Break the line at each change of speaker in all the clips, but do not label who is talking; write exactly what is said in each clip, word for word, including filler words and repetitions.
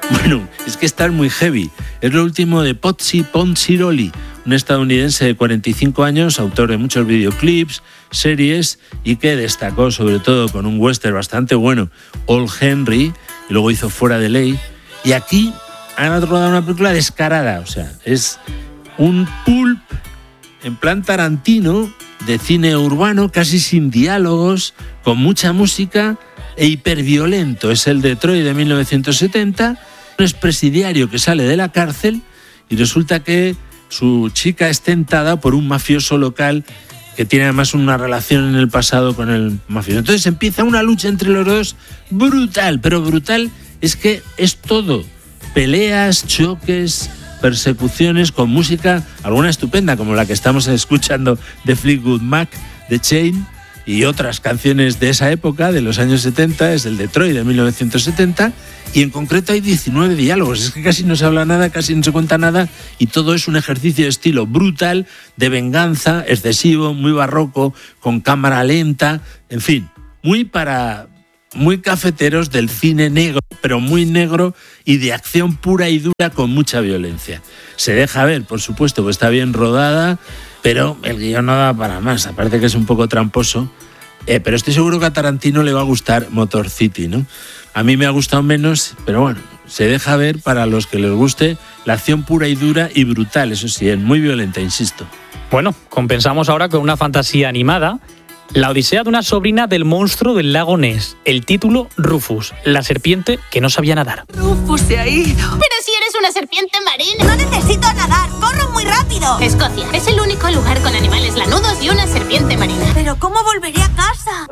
Bueno, es que está muy heavy. Es lo último de Pozzi Ponsiroli, un estadounidense de cuarenta y cinco años, autor de muchos videoclips, series, y que destacó sobre todo con un western bastante bueno, Old Henry, y luego hizo Fuera de Ley. Y aquí han rodado una película descarada, o sea, es un pulp en plan Tarantino, de cine urbano, casi sin diálogos, con mucha música e hiperviolento. Es el Detroit de mil novecientos setenta, un expresidiario que sale de la cárcel y resulta que su chica es tentada por un mafioso local que tiene además una relación en el pasado con el mafioso. Entonces empieza una lucha entre los dos brutal, pero brutal es que es todo. Peleas, choques, persecuciones con música, alguna estupenda como la que estamos escuchando de Fleetwood Mac, de Chain, y otras canciones de esa época, de los años setenta, es el Detroit de mil novecientos setenta, y en concreto hay diecinueve diálogos, es que casi no se habla nada, casi no se cuenta nada, y todo es un ejercicio de estilo brutal, de venganza, excesivo, muy barroco, con cámara lenta, en fin, muy para... muy cafeteros del cine negro, pero muy negro y de acción pura y dura con mucha violencia. Se deja ver, por supuesto, que está bien rodada, pero el guión no da para más. Aparte que es un poco tramposo, eh, pero estoy seguro que a Tarantino le va a gustar Motor City, ¿no? A mí me ha gustado menos, pero bueno, se deja ver para los que les guste la acción pura y dura y brutal, eso sí, es muy violenta, insisto.
Bueno, compensamos ahora con una fantasía animada. La odisea de una sobrina del monstruo del lago Ness. El título, Rufus, la serpiente que no sabía nadar.
Rufus, de ahí.
Pero si eres una serpiente marina.
No necesito nadar, corro muy rápido.
Escocia es el único lugar con animales lanudos y una serpiente marina.
Pero ¿cómo volveré a casa?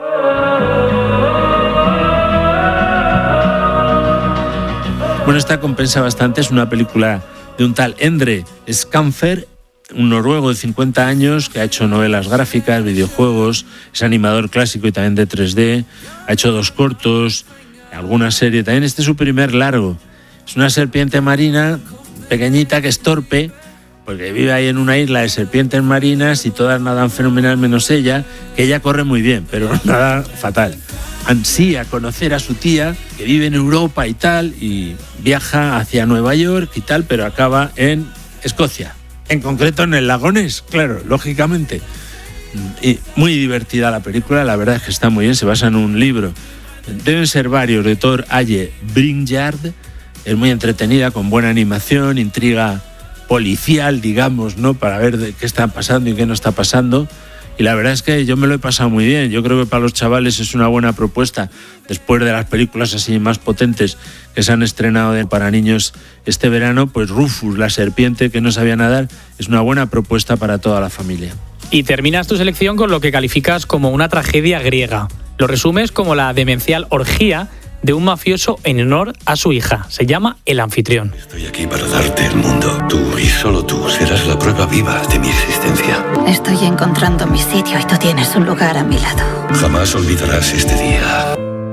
Bueno, esta compensa bastante. Es una película de un tal Endre Skamfer, un noruego de cincuenta años que ha hecho novelas gráficas, videojuegos, es animador clásico y también de tres D, ha hecho dos cortos, alguna serie, también este es su primer largo. Es una serpiente marina pequeñita que es torpe, porque vive ahí en una isla de serpientes marinas y todas nadan fenomenal menos ella, que ella corre muy bien, pero nada fatal. Ansía conocer a su tía, que vive en Europa y tal, y viaja hacia Nueva York y tal, pero acaba en Escocia. En concreto en el lago Ness, claro, lógicamente. Y muy divertida la película, la verdad es que está muy bien, se basa en un libro. Deben ser varios, de Thor Aye Bringyard. Es muy entretenida, con buena animación, intriga policial, digamos, ¿no? Para ver de qué está pasando y qué no está pasando. Y la verdad es que yo me lo he pasado muy bien. Yo creo que para los chavales es una buena propuesta, después de las películas así más potentes que se han estrenado para niños este verano, pues Rufus, la serpiente que no sabía nadar, es una buena propuesta para toda la familia.
Y terminas tu selección con lo que calificas como una tragedia griega. Lo resumes como la demencial orgía de un mafioso en honor a su hija. Se llama El Anfitrión.
Estoy aquí para darte el mundo. Tú y solo tú serás la prueba viva de mi existencia.
Estoy encontrando mi sitio y tú tienes un lugar a mi lado.
Jamás olvidarás este día.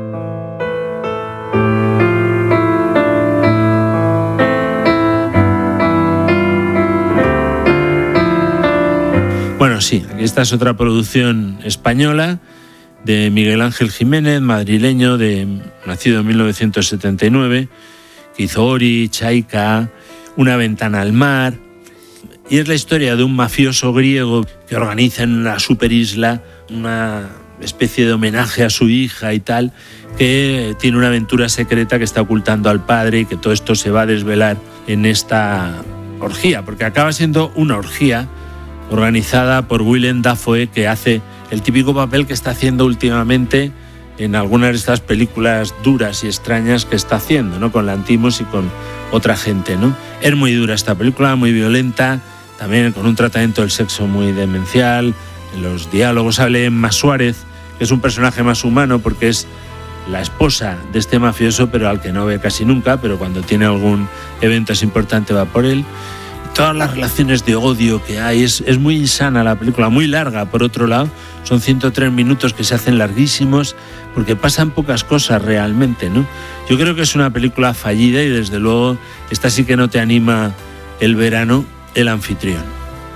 Bueno, sí, aquí esta es otra producción española de Miguel Ángel Jiménez, madrileño, de, nacido en mil novecientos setenta y nueve, que hizo Ori, Chaika, Una ventana al mar, y es la historia de un mafioso griego que organiza en una superisla una especie de homenaje a su hija y tal, que tiene una aventura secreta que está ocultando al padre y que todo esto se va a desvelar en esta orgía, porque acaba siendo una orgía organizada por Willem Dafoe, que hace el típico papel que está haciendo últimamente en algunas de estas películas duras y extrañas que está haciendo, ¿no? Con Lanthimos y con otra gente, ¿no? Es muy dura esta película, muy violenta, también con un tratamiento del sexo muy demencial. En los diálogos sale Emma Suárez, que es un personaje más humano porque es la esposa de este mafioso, pero al que no ve casi nunca, pero cuando tiene algún evento es importante va por él. Todas las relaciones de odio que hay, es, es muy insana la película, muy larga por otro lado, son ciento tres minutos que se hacen larguísimos porque pasan pocas cosas realmente, ¿no? Yo creo que es una película fallida y desde luego esta sí que no te anima el verano, El Anfitrión.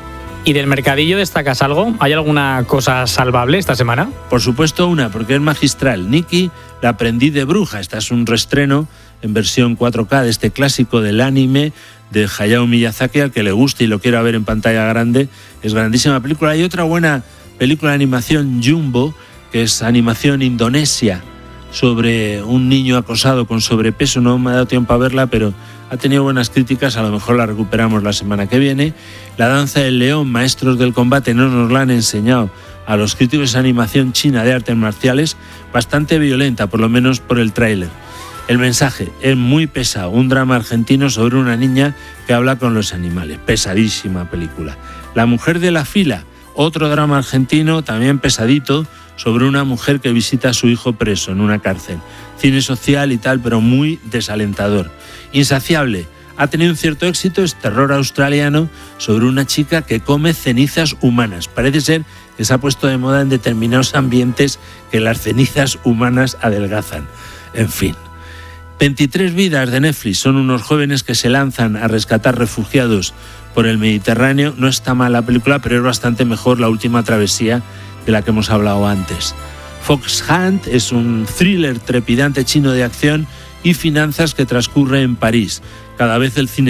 ¿Y del mercadillo destacas algo? ¿Hay alguna cosa salvable esta semana?
Por supuesto una, porque es magistral. Nikki, la aprendiz de bruja. Esta es un reestreno en versión cuatro K de este clásico del anime de Hayao Miyazaki, al que le guste y lo quiera ver en pantalla grande. Es grandísima película. Hay otra buena película de animación, Jumbo, que es animación indonesia, sobre un niño acosado con sobrepeso. No me ha dado tiempo a verla, pero ha tenido buenas críticas, a lo mejor la recuperamos la semana que viene. La danza del león, maestros del combate, no nos la han enseñado a los críticos de animación china de artes marciales, bastante violenta, por lo menos por el tráiler. El mensaje es muy pesado, un drama argentino sobre una niña que habla con los animales, pesadísima película. La mujer de la fila, otro drama argentino, también pesadito, sobre una mujer que visita a su hijo preso en una cárcel. Cine social y tal, pero muy desalentador. Insaciable, ha tenido un cierto éxito, es terror australiano sobre una chica que come cenizas humanas. Parece ser que se ha puesto de moda en determinados ambientes que las cenizas humanas adelgazan. En fin. veintitrés vidas de Netflix, son unos jóvenes que se lanzan a rescatar refugiados por el Mediterráneo. No está mal la película, pero es bastante mejor La última travesía, de la que hemos hablado antes. Fox Hunt es un thriller trepidante chino de acción y finanzas que transcurre en París. Cada vez el cine